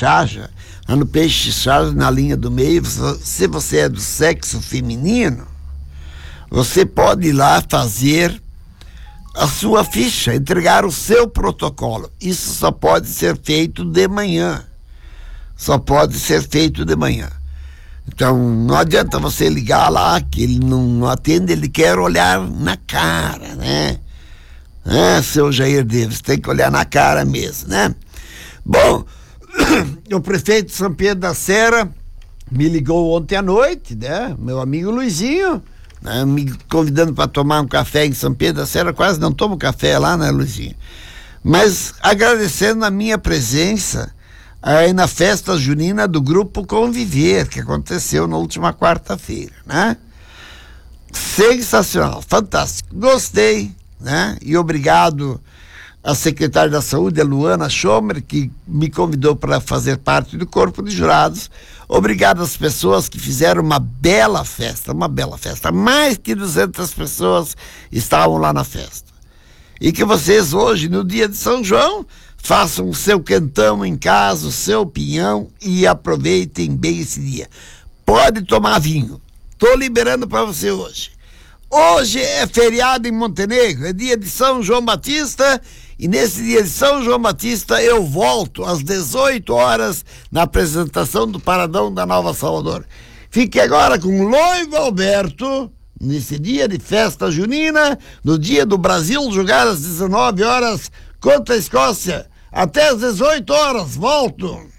Chaja, lá no Peixe Chaja, na linha do meio. Se você é do sexo feminino, você pode ir lá fazer a sua ficha, entregar o seu protocolo. Isso só pode ser feito de manhã. Só pode ser feito de manhã. Então, não adianta você ligar lá, que ele não atende, ele quer olhar na cara, né? Seu Jair Davis, tem que olhar na cara mesmo, né? Bom, o prefeito de São Pedro da Serra me ligou ontem à noite, né? Meu amigo Luizinho, né? Me convidando para tomar um café em São Pedro da Serra. Quase não tomo café lá, né, Luizinho? Mas agradecendo a minha presença aí na festa junina do Grupo Conviver, que aconteceu na última quarta-feira, né? Sensacional, fantástico, gostei, né? E obrigado à secretária da Saúde, a Luana Schomer, que me convidou para fazer parte do corpo de jurados. Obrigado às pessoas que fizeram uma bela festa. Mais que 200 pessoas estavam lá na festa. E que vocês hoje, no dia de São João, façam o seu quentão em casa, o seu pinhão, e aproveitem bem esse dia. Pode tomar vinho. Tô liberando para você hoje. Hoje é feriado em Montenegro, é dia de São João Batista, e nesse dia de São João Batista eu volto às 18 horas na apresentação do Paradão da Nova Salvador. Fique agora com Loivo Alberto, nesse dia de festa junina, no dia do Brasil jogar às 19 horas contra a Escócia. Até às 18 horas, volto!